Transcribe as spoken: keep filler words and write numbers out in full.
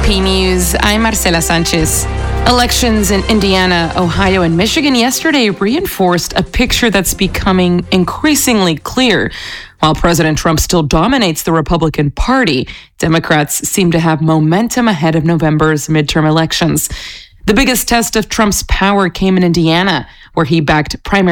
P News, I'm Marcela Sanchez. Elections in Indiana, Ohio, and Michigan yesterday reinforced a picture that's becoming increasingly clear. While President Trump still dominates the Republican Party, Democrats seem to have momentum ahead of November's midterm elections. The biggest test of Trump's power came in Indiana, where he backed primary